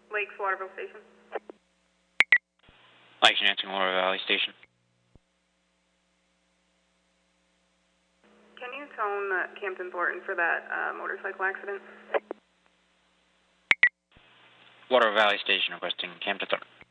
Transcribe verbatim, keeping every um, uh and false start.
Lakes Waterville Station. Lakes Lansing Water Valley Station. Can you tone uh, Campton Thornton for that uh, motorcycle accident? Water Valley Station requesting Campton Thornton.